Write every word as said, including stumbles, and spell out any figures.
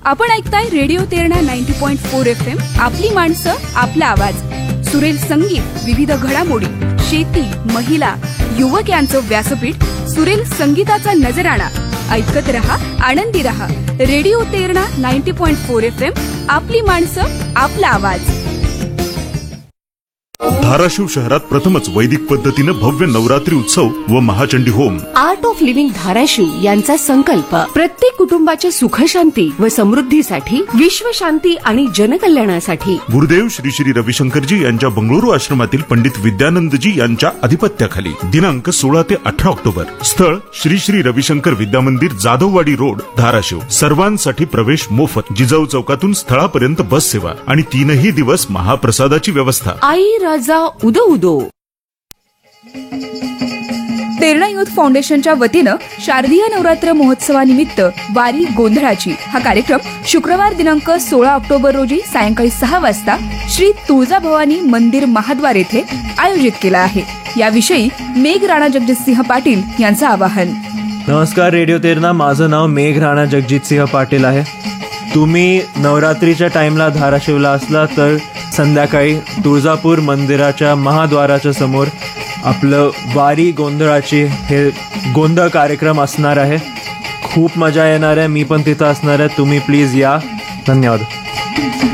आपण ऐकताय radio Terna ninety point four F M. आपली माणसं, आपला आवाज. सुरेल संगीत, विविध घडामोडी, शेती, महिला, युवक यांचं व्यासपीठ. सुरेल संगीताचा नजराणा. ऐकत रहा, आनंदी रहा. Radio Terna ninety point four F M. आपली माणसं, आपला आवाज. धाराशिव शहरात प्रथमच वैदिक पद्धतीने भव्य नवरात्री उत्सव व Mahachandi home. Art of living Dharashiv यांचा संकल्प प्रत्येक कुटुंबाच्या सुखशांती व समृद्धीसाठी, विश्वशांती आणि जनकल्याणासाठी. गुरुदेव श्री श्री रविशंकरजी यांच्या बंगळुरू आश्रमातील पंडित विद्यानंदजी यांच्या अधिपत्याखाली दिनांक सोळा ते अठरा ऑक्टोबर. स्थळ श्री श्री रविशंकर विद्यामंदिर, जाधववाडी रोड, धाराशिव. सर्वांसाठी प्रवेश मोफत. जिजाऊ चौकातून स्थळापर्यंत बस सेवा आणि तीनही दिवस महाप्रसादाची व्यवस्था. आई राजा उदो उदो. तेरणा युथ फाउंडेशनच्या वतीनं शारदीय नवरात्र महोत्सवानिमित्त वारी गोंधळाची हा कार्यक्रम शुक्रवार दिनांक सोळा ऑक्टोबर रोजी सायंकाळी सहा वाजता श्री तुळजाभवानी मंदिर महाद्वार येथे आयोजित केला आहे. याविषयी मेघ राणा जगजितसिंह पाटील यांचं आवाहन. नमस्कार रेडिओ तेरणा, माझं नाव मेघ राणा जगजितसिंह पाटील आहे. तुम्ही नवरात्रीच्या टाइमला धाराशिवला असला तर संध्याकाळी तुळजापूर मंदिराच्या महाद्वाराच्या समोर आपलं वारी गोंधळाची हे गोंधळ कार्यक्रम असणार आहे. खूप मजा येणार आहे. मी पण तिथं असणार आहे. तुम्ही प्लीज या. धन्यवाद.